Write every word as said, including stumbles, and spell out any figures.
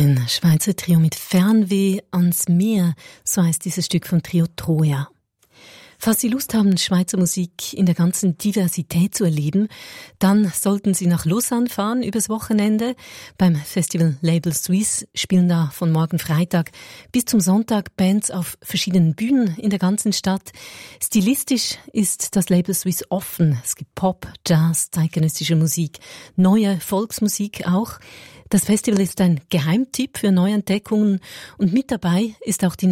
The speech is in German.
Ein Schweizer Trio mit Fernweh ans Meer, so heißt dieses Stück von Trio Troja. Falls Sie Lust haben, Schweizer Musik in der ganzen Diversität zu erleben, dann sollten Sie nach Lausanne fahren übers Wochenende. Beim Festival Label Suisse spielen da von morgen Freitag bis zum Sonntag Bands auf verschiedenen Bühnen in der ganzen Stadt. Stilistisch ist das Label Suisse offen. Es gibt Pop, Jazz, zeitgenössische Musik, neue Volksmusik auch. Das Festival ist ein Geheimtipp für Neuentdeckungen und mit dabei ist auch die